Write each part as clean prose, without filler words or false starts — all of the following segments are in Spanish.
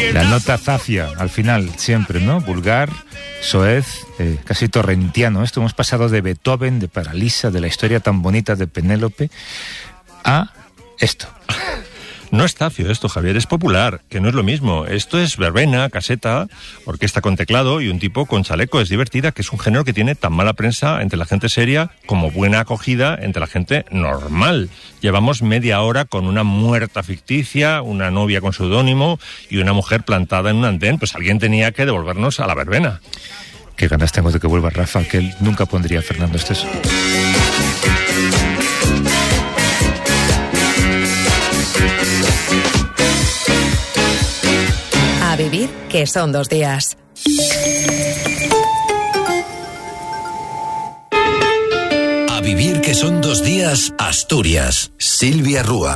La nota zafia al final, siempre, ¿no? Vulgar, soez, casi torrentiano. Esto hemos pasado de Beethoven, de Paralisa, de la historia tan bonita de Penélope, a esto. No es zafio esto, Javier, es popular, que no es lo mismo. Esto es verbena, caseta, orquesta con teclado y un tipo con chaleco. Es divertida, que es un género que tiene tan mala prensa entre la gente seria como buena acogida entre la gente normal. Llevamos media hora con una muerta ficticia, una novia con seudónimo y una mujer plantada en un andén. Pues alguien tenía que devolvernos a la verbena. Qué ganas tengo de que vuelva Rafa, que él nunca pondría a Fernando Esteso. A vivir, que son 2 días. A vivir, que son 2 días, Asturias. Silvia Rúa.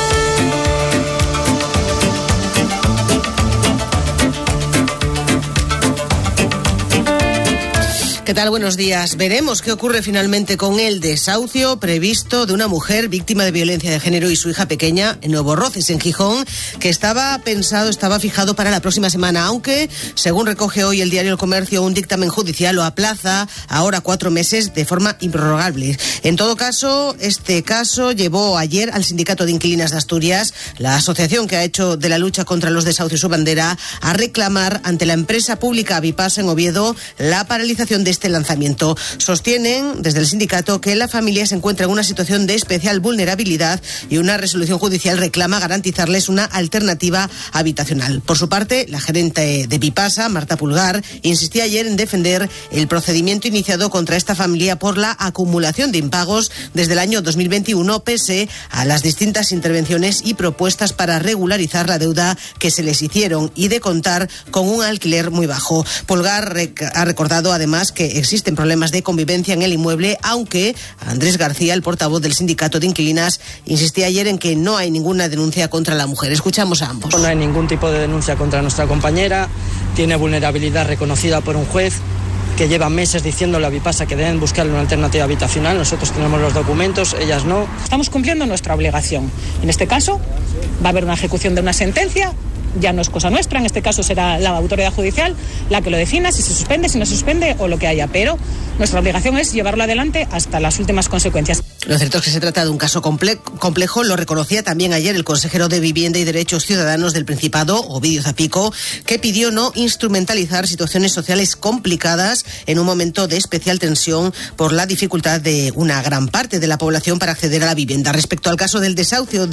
¿Qué tal? Buenos días. Veremos qué ocurre finalmente con el desahucio previsto de una mujer víctima de violencia de género y su hija pequeña en Nuevo Roces, en Gijón, que estaba fijado para la próxima semana, aunque, según recoge hoy el diario El Comercio, un dictamen judicial lo aplaza ahora 4 meses de forma improrrogable. En todo caso, este caso llevó ayer al Sindicato de Inquilinas de Asturias, la asociación que ha hecho de la lucha contra los desahucios su bandera, a reclamar ante la empresa pública Vipasa en Oviedo la paralización de este lanzamiento. Sostienen desde el sindicato que la familia se encuentra en una situación de especial vulnerabilidad y una resolución judicial reclama garantizarles una alternativa habitacional. Por su parte, la gerente de Vipasa, Marta Pulgar, insistía ayer en defender el procedimiento iniciado contra esta familia por la acumulación de impagos desde el año 2021, pese a las distintas intervenciones y propuestas para regularizar la deuda que se les hicieron y de contar con un alquiler muy bajo. Pulgar ha recordado además que existen problemas de convivencia en el inmueble, aunque Andrés García, el portavoz del sindicato de inquilinas, insistía ayer en que no hay ninguna denuncia contra la mujer. Escuchamos a ambos. No hay ningún tipo de denuncia contra nuestra compañera, tiene vulnerabilidad reconocida por un juez que lleva meses diciéndole a Vipasa que deben buscarle una alternativa habitacional. Nosotros tenemos los documentos, ellas no. Estamos cumpliendo nuestra obligación. En este caso, va a haber una ejecución de una sentencia. Ya no es cosa nuestra, en este caso será la autoridad judicial la que lo defina, si se suspende, si no se suspende o lo que haya, pero nuestra obligación es llevarlo adelante hasta las últimas consecuencias. Lo cierto es que se trata de un caso complejo, lo reconocía también ayer el consejero de Vivienda y Derechos Ciudadanos del Principado, Ovidio Zapico, que pidió no instrumentalizar situaciones sociales complicadas en un momento de especial tensión por la dificultad de una gran parte de la población para acceder a la vivienda. Respecto al caso del desahucio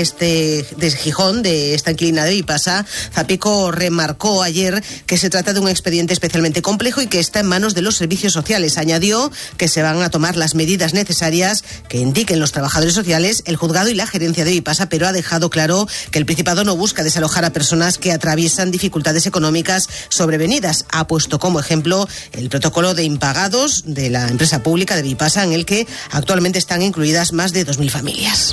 de Gijón, de esta inquilina de Vipasa, Zapico remarcó ayer que se trata de un expediente especialmente complejo y que está en manos de los servicios sociales. Añadió que se van a tomar las medidas necesarias que indiquen los trabajadores sociales, el juzgado y la gerencia de Vipasa, pero ha dejado claro que el Principado no busca desalojar a personas que atraviesan dificultades económicas sobrevenidas. Ha puesto como ejemplo el protocolo de impagados de la empresa pública de Vipasa, en el que actualmente están incluidas más de 2.000 familias.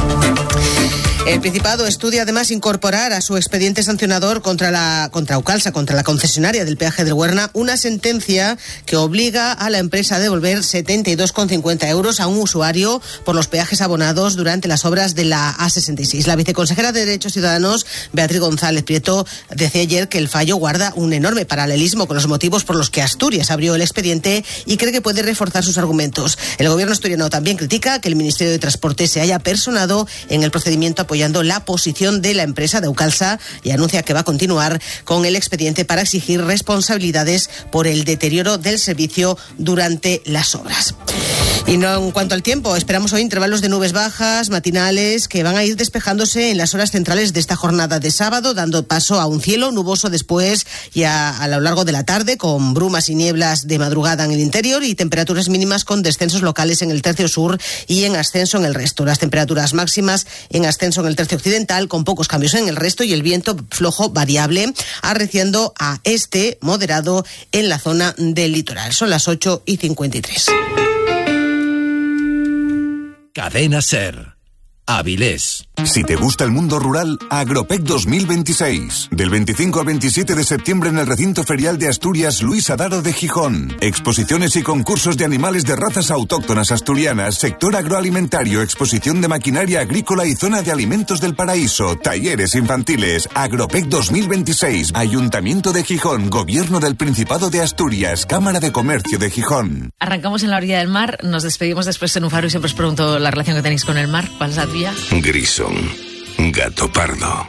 El Principado estudia además incorporar a su expediente sancionador contra Aucalsa, contra la concesionaria del peaje del Huerna, una sentencia que obliga a la empresa a devolver 72,50 euros a un usuario por los peajes abonados durante las obras de la A66. La viceconsejera de Derechos Ciudadanos, Beatriz González Prieto, decía ayer que el fallo guarda un enorme paralelismo con los motivos por los que Asturias abrió el expediente y cree que puede reforzar sus argumentos. El gobierno asturiano también critica que el Ministerio de Transporte se haya personado en el procedimiento apoyando la posición de la empresa de Aucalsa y anuncia que va a continuar con el expediente para exigir responsabilidades por el deterioro del servicio durante las obras. Y no, en cuanto al tiempo, esperamos hoy intervalos de nubes bajas, matinales, que van a ir despejándose en las horas centrales de esta jornada de sábado, dando paso a un cielo nuboso después y a lo largo de la tarde, con brumas y nieblas de madrugada en el interior y temperaturas mínimas con descensos locales en el tercio sur y en ascenso en el resto. Las temperaturas máximas en ascenso en el tercio occidental, con pocos cambios en el resto, y el viento flojo variable, arreciando a este moderado en la zona del litoral. Son las 8:53. Cadena SER. Avilés. Si te gusta el mundo rural, Agropec 2026. Del 25 al 27 de septiembre en el recinto ferial de Asturias Luis Adaro de Gijón. Exposiciones y concursos de animales de razas autóctonas asturianas, sector agroalimentario, exposición de maquinaria agrícola y zona de alimentos del paraíso, talleres infantiles. Agropec 2026. Ayuntamiento de Gijón, Gobierno del Principado de Asturias, Cámara de Comercio de Gijón. Arrancamos en la orilla del mar, nos despedimos después en un faro y siempre os pregunto la relación que tenéis con el mar. ¿Cuál es la tuya? Grison, gato pardo.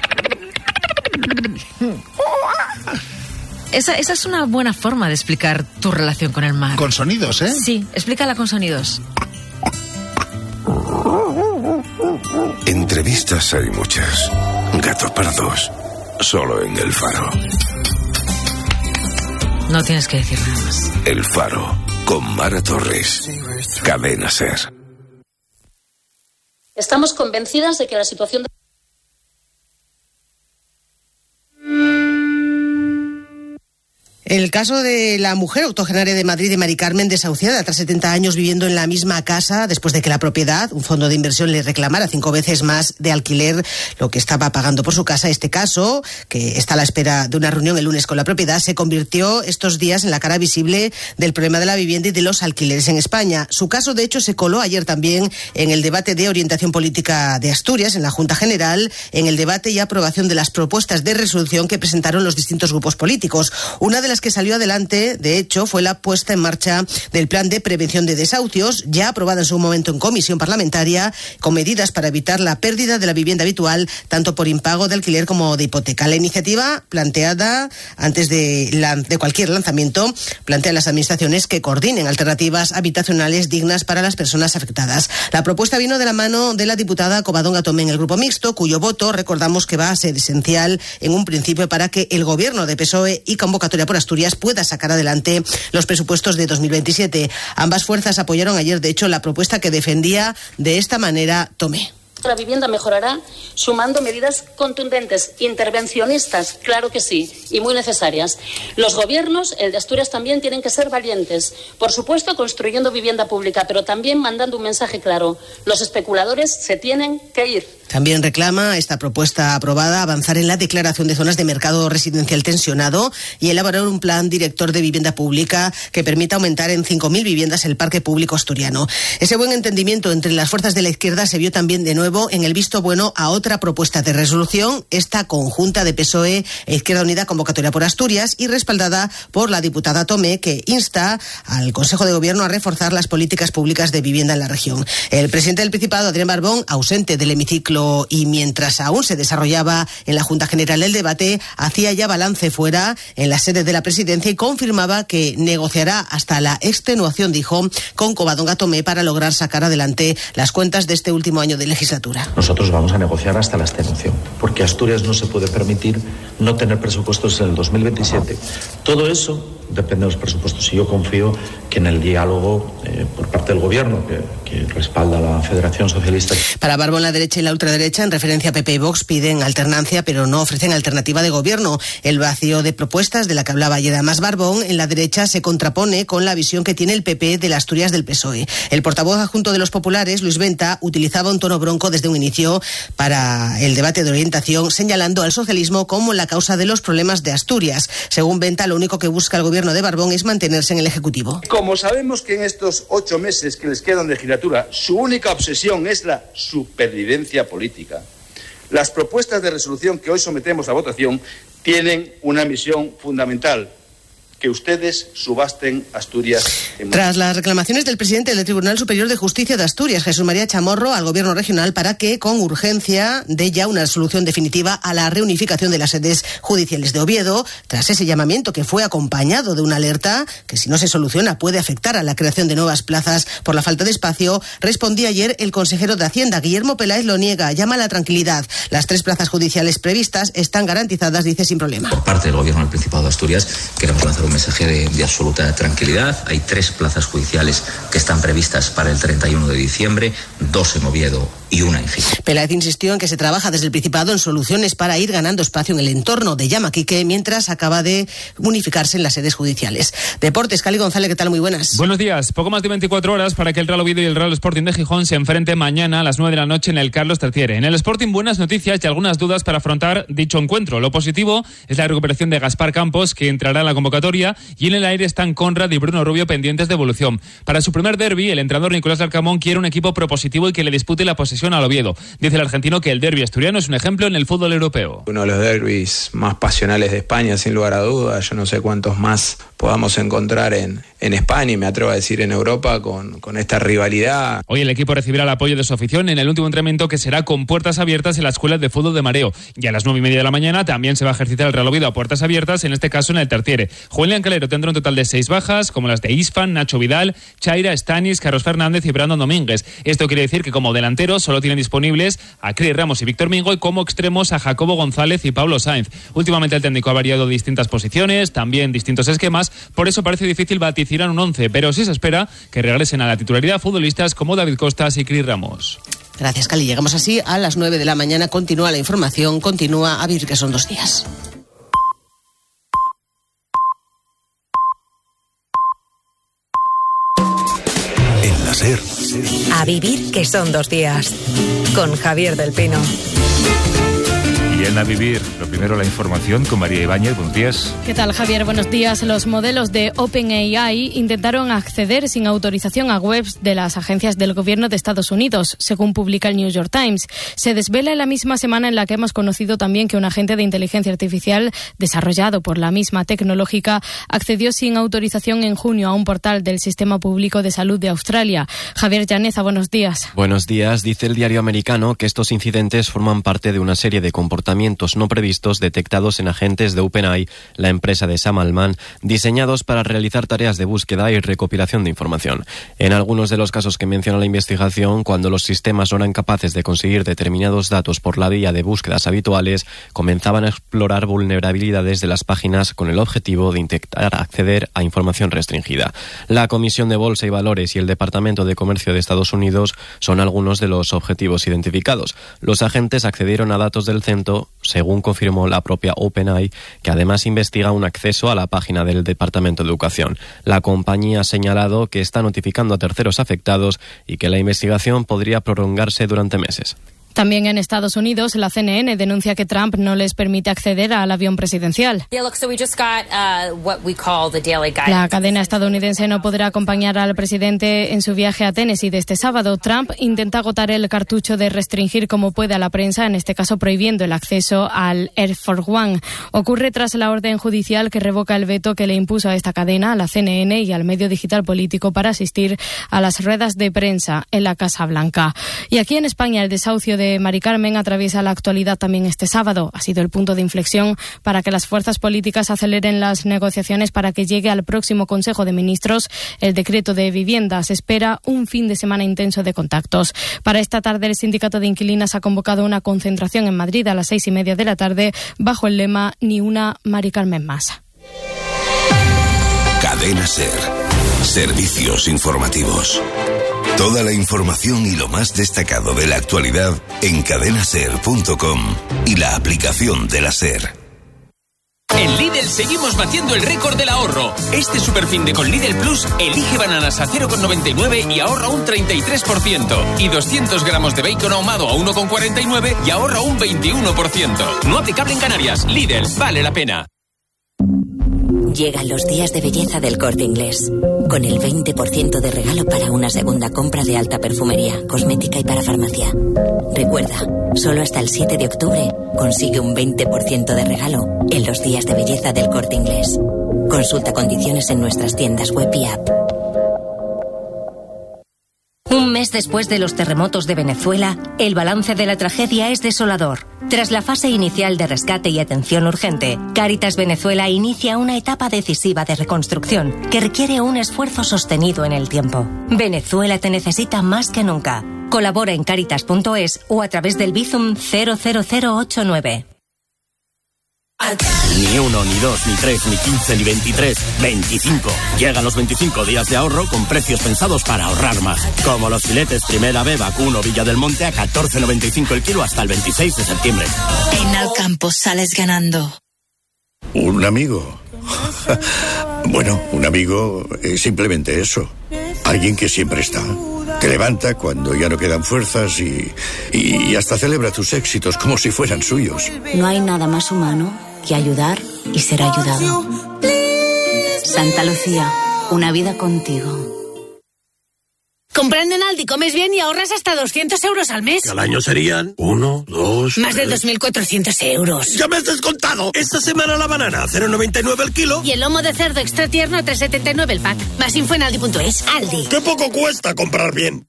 Esa es una buena forma de explicar tu relación con el mar. Con sonidos, ¿eh? Sí, explícala con sonidos. Entrevistas hay muchas. Gatos pardos, solo en El Faro. No tienes que decir nada más. El Faro, con Mara Torres. Cadena SER. Estamos convencidas de que la situación de... El caso de la mujer octogenaria de Madrid, de Mari Carmen, desahuciada tras 70 años viviendo en la misma casa después de que la propiedad, un fondo de inversión, le reclamara 5 veces más de alquiler lo que estaba pagando por su casa. Este caso, que está a la espera de una reunión el lunes con la propiedad, se convirtió estos días en la cara visible del problema de la vivienda y de los alquileres en España. Su caso, de hecho, se coló ayer también en el debate de orientación política de Asturias, en la Junta General, en el debate y aprobación de las propuestas de resolución que presentaron los distintos grupos políticos. Una de las que salió adelante, de hecho, fue la puesta en marcha del plan de prevención de desahucios, ya aprobada en su momento en comisión parlamentaria, con medidas para evitar la pérdida de la vivienda habitual, tanto por impago de alquiler como de hipoteca. La iniciativa, planteada antes de cualquier lanzamiento, plantea a las administraciones que coordinen alternativas habitacionales dignas para las personas afectadas. La propuesta vino de la mano de la diputada Covadonga Tomé en el Grupo Mixto, cuyo voto, recordamos, que va a ser esencial en un principio para que el gobierno de PSOE y Convocatoria por Asturias pueda sacar adelante los presupuestos de 2027. Ambas fuerzas apoyaron ayer, de hecho, la propuesta que defendía de esta manera Tomé. La vivienda mejorará sumando medidas contundentes, intervencionistas, claro que sí, y muy necesarias. Los gobiernos, el de Asturias también, tienen que ser valientes. Por supuesto, construyendo vivienda pública, pero también mandando un mensaje claro. Los especuladores se tienen que ir. También reclama esta propuesta aprobada avanzar en la declaración de zonas de mercado residencial tensionado y elaborar un plan director de vivienda pública que permita aumentar en 5.000 viviendas el parque público asturiano. Ese buen entendimiento entre las fuerzas de la izquierda se vio también de nuevo en el visto bueno a otra propuesta de resolución, esta conjunta de PSOE e Izquierda Unida, Convocatoria por Asturias, y respaldada por la diputada Tomé, que insta al Consejo de Gobierno a reforzar las políticas públicas de vivienda en la región. El presidente del Principado, Adrián Barbón, ausente del hemiciclo y mientras aún se desarrollaba en la Junta General el debate, hacía ya balance fuera en la sede de la presidencia y confirmaba que negociará hasta la extenuación, dijo, con Covadonga Tomé para lograr sacar adelante las cuentas de este último año de legislatura. Nosotros vamos a negociar hasta la extenuación, porque Asturias no se puede permitir no tener presupuestos en el 2027. Todo eso depende de los presupuestos y yo confío que en el diálogo por parte del Gobierno, que respalda a la Federación Socialista. Para Barbón, la derecha y la ultraderecha, en referencia a PP y Vox, piden alternancia, pero no ofrecen alternativa de gobierno. El vacío de propuestas de la que hablaba ayer además Barbón, en la derecha se contrapone con la visión que tiene el PP de las Asturias del PSOE. El portavoz adjunto de los populares, Luis Venta, utilizaba un tono bronco desde un inicio para el debate de orientación, señalando al socialismo como la causa de los problemas de Asturias. Según Venta, lo único que busca el gobierno de Barbón es mantenerse en el Ejecutivo. Como sabemos que en estos 8 meses que les quedan de legislatura, su única obsesión es la supervivencia política, las propuestas de resolución que hoy sometemos a votación tienen una misión fundamental: que ustedes subasten Asturias. Tras las reclamaciones del presidente del Tribunal Superior de Justicia de Asturias, Jesús María Chamorro, al Gobierno regional para que, con urgencia, dé ya una solución definitiva a la reunificación de las sedes judiciales de Oviedo, tras ese llamamiento que fue acompañado de una alerta que, si no se soluciona, puede afectar a la creación de nuevas plazas por la falta de espacio, respondía ayer el consejero de Hacienda, Guillermo Peláez, lo niega, llama a la tranquilidad. Las 3 plazas judiciales previstas están garantizadas, dice, sin problema. Por parte del Gobierno del Principado de Asturias queremos lanzar un mensaje de absoluta tranquilidad. Hay 3 plazas judiciales que están previstas para el 31 de diciembre, 2 en Oviedo y una en Gijón. Peláez insistió en que se trabaja desde el Principado en soluciones para ir ganando espacio en el entorno de Llamaquique mientras acaba de unificarse en las sedes judiciales. Deportes, Cali González, ¿qué tal? Muy buenas. Buenos días. Poco más de 24 horas para que el Real Oviedo y el Real Sporting de Gijón se enfrenten mañana a las 9 de la noche en el Carlos Terciere. En el Sporting, buenas noticias y algunas dudas para afrontar dicho encuentro. Lo positivo es la recuperación de Gaspar Campos, que entrará en la convocatoria, y en el aire están Conrad y Bruno Rubio pendientes de evolución. Para su primer derbi, el entrenador Nicolás Larcamón quiere un equipo propositivo y que le dispute la posesión al Oviedo. Dice el argentino que el derbi asturiano es un ejemplo en el fútbol europeo. Uno de los derbis más pasionales de España, sin lugar a dudas. Yo no sé cuántos más podamos encontrar en España y me atrevo a decir en Europa con esta rivalidad. Hoy el equipo recibirá el apoyo de su afición en el último entrenamiento, que será con puertas abiertas en la Escuela de Fútbol de Mareo. Y a las 9:30 de la mañana también se va a ejercitar el Real Oviedo a puertas abiertas, en este caso en el Tertiere. Julián Calero tendrá un total de 6 bajas, como las de Isfan, Nacho Vidal, Chaira, Stanis, Carlos Fernández y Brandon Domínguez. Esto quiere decir que como delanteros solo tienen disponibles a Cris Ramos y Víctor Mingo, y como extremos a Jacobo González y Pablo Sainz. Últimamente el técnico ha variado distintas posiciones, también distintos esquemas, por eso parece difícil vaticinar un 11, pero sí se espera que regresen a la titularidad futbolistas como David Costas y Cris Ramos. Gracias, Cali. Llegamos así a las 9 de la mañana. Continúa la información, continúa A Vivir que son 2 días. En la SER. A Vivir que son 2 días. Con Javier del Pino. Y en A Vivir, lo primero la información con María Ibáñez. Buenos días. ¿Qué tal, Javier? Buenos días. Los modelos de OpenAI intentaron acceder sin autorización a webs de las agencias del gobierno de Estados Unidos, según publica el New York Times. Se desvela en la misma semana en la que hemos conocido también que un agente de inteligencia artificial desarrollado por la misma tecnológica accedió sin autorización en junio a un portal del Sistema Público de Salud de Australia. Javier Llaneza, buenos días. Buenos días. Dice el diario americano que estos incidentes forman parte de una serie de comportamientos no previstos detectados en agentes de OpenAI, la empresa de Sam Altman, diseñados para realizar tareas de búsqueda y recopilación de información. En algunos de los casos que menciona la investigación, cuando los sistemas no eran capaces de conseguir determinados datos por la vía de búsquedas habituales, comenzaban a explorar vulnerabilidades de las páginas con el objetivo de intentar acceder a información restringida. La Comisión de Bolsa y Valores y el Departamento de Comercio de Estados Unidos son algunos de los objetivos identificados. Los agentes accedieron a datos del centro, según confirmó la propia OpenAI, que además investiga un acceso a la página del Departamento de Educación. La compañía ha señalado que está notificando a terceros afectados y que la investigación podría prolongarse durante meses. También en Estados Unidos, la CNN denuncia que Trump no les permite acceder al avión presidencial. La cadena estadounidense no podrá acompañar al presidente en su viaje a Tennessee de este sábado. Trump intenta agotar el cartucho de restringir como puede a la prensa, en este caso prohibiendo el acceso al Air Force One. Ocurre tras la orden judicial que revoca el veto que le impuso a esta cadena, a la CNN y al medio digital político para asistir a las ruedas de prensa en la Casa Blanca. Y aquí en España, el desahucio de Mari Carmen atraviesa la actualidad también este sábado. Ha sido el punto de inflexión para que las fuerzas políticas aceleren las negociaciones para que llegue al próximo Consejo de Ministros el decreto de vivienda. Se espera un fin de semana intenso de contactos. Para esta tarde, el Sindicato de Inquilinas ha convocado una concentración en Madrid a las 6:30 de la tarde bajo el lema Ni una Mari Carmen más. Cadena SER. Servicios informativos. Toda la información y lo más destacado de la actualidad en cadenaser.com y la aplicación de la SER. En Lidl seguimos batiendo el récord del ahorro. Este superfin de con Lidl Plus, elige bananas a 0,99 y ahorra un 33%. Y 200 gramos de bacon ahumado a 1,49 y ahorra un 21%. No aplicable en Canarias. Lidl, vale la pena. Llegan los días de belleza del Corte Inglés, con el 20% de regalo para una segunda compra de alta perfumería, cosmética y para farmacia. Recuerda, solo hasta el 7 de octubre consigue un 20% de regalo en los días de belleza del Corte Inglés. Consulta condiciones en nuestras tiendas web y app. Un mes después de los terremotos de Venezuela, el balance de la tragedia es desolador. Tras la fase inicial de rescate y atención urgente, Cáritas Venezuela inicia una etapa decisiva de reconstrucción que requiere un esfuerzo sostenido en el tiempo. Venezuela te necesita más que nunca. Colabora en Cáritas.es o a través del Bizum 00089. Ni 1, ni 2, ni 3, ni 15, ni 23, 25. Llegan los 25 días de ahorro con precios pensados para ahorrar más. Como los filetes Primera B, Vacuno, Villa del Monte a 14,95 el kilo hasta el 26 de septiembre. En Alcampo sales ganando. ¿Un amigo? Bueno, un amigo es simplemente eso. Alguien que siempre está. Te levanta cuando ya no quedan fuerzas y hasta celebra tus éxitos como si fueran suyos. No hay nada más humano que ayudar y ser ayudado. Santa Lucía, una vida contigo. Comprando en Aldi comes bien y ahorras hasta 200 euros al mes. Al año serían 1, 2... Más de 2.400 euros. ¡Ya me has descontado! Esta semana la banana, 0,99 el kilo. Y el lomo de cerdo extra tierno, 3,79 el pack. Más info en Aldi.es. Aldi. ¡Qué poco cuesta comprar bien!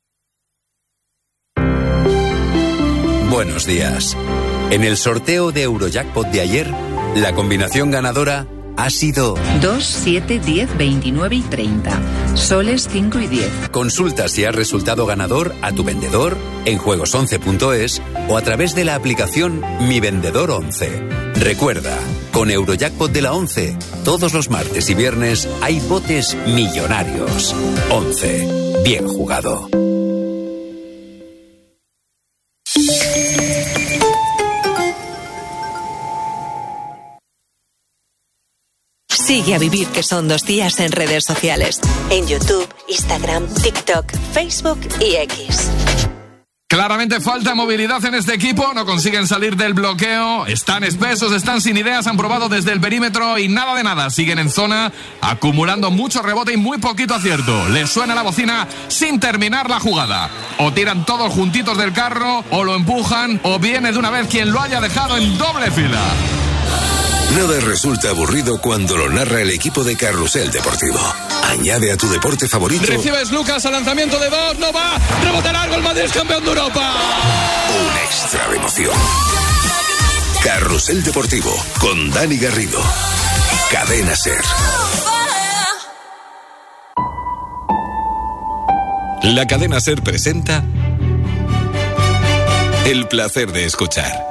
Buenos días. En el sorteo de Eurojackpot de ayer, la combinación ganadora ha sido 2, 7, 10, 29 y 30. Soles 5 y 10. Consulta si has resultado ganador a tu vendedor en juegos11.es o a través de la aplicación Mi Vendedor 11. Recuerda, con Eurojackpot de la 11, todos los martes y viernes hay botes millonarios. 11. Bien jugado. Sigue a Vivir que son 2 días en redes sociales. En YouTube, Instagram, TikTok, Facebook y X. Claramente falta movilidad en este equipo, no consiguen salir del bloqueo, están espesos, están sin ideas, han probado desde el perímetro y nada de nada, siguen en zona, acumulando mucho rebote y muy poquito acierto. Les suena la bocina sin terminar la jugada. O tiran todos juntitos del carro, o lo empujan, o viene de una vez quien lo haya dejado en doble fila. Nada resulta aburrido cuando lo narra el equipo de Carrusel Deportivo. Añade a tu deporte favorito. Recibes Lucas al lanzamiento de 2, no va, rebote largo, el Madrid es campeón de Europa. Un extra de emoción. Carrusel Deportivo con Dani Garrido. Cadena SER. La cadena SER presenta El placer de escuchar.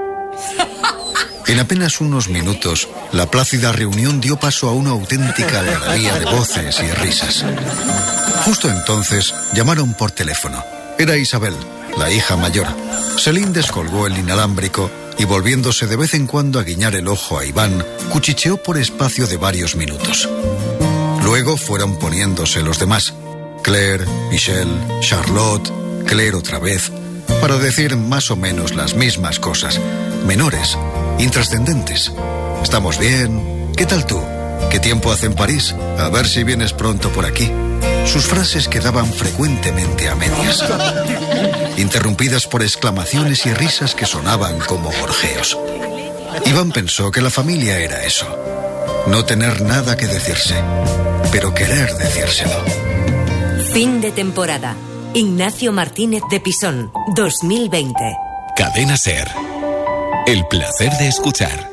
En apenas unos minutos, la plácida reunión dio paso a una auténtica algarabía de voces y risas. Justo entonces, llamaron por teléfono. Era Isabel, la hija mayor. Selín descolgó el inalámbrico y, volviéndose de vez en cuando a guiñar el ojo a Iván, cuchicheó por espacio de varios minutos. Luego fueron poniéndose los demás. Claire, Michelle, Charlotte, Claire otra vez, para decir más o menos las mismas cosas, menores, intrascendentes. ¿Estamos bien? ¿Qué tal tú? ¿Qué tiempo hace en París? A ver si vienes pronto por aquí. Sus frases quedaban frecuentemente a medias, interrumpidas por exclamaciones y risas que sonaban como gorjeos. Iván pensó que la familia era eso: no tener nada que decirse, pero querer decírselo. Fin de temporada. Ignacio Martínez de Pisón, 2020. Cadena SER. El placer de escuchar.